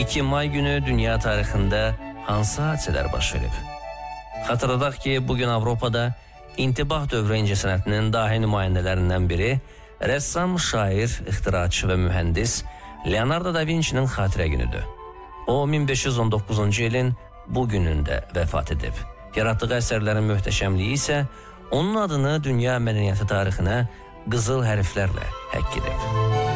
2 may günü dünya tarixində hansı hadisələr baş verib? Xatırladaq ki, bugün Avropada intibah dövrü incəsənətinin dahi nümayəndələrindən biri rəssam, şair, ixtiraçı və mühəndis Leonardo da Vinci'nin xatirə günüdür. O, 1519-cu ilin bu günündə vəfat edib. Yaratdığı əsərlərin möhtəşəmliyi isə onun adını dünya mədəniyyəti tarixinə qızıl hərflərlə həkk edib.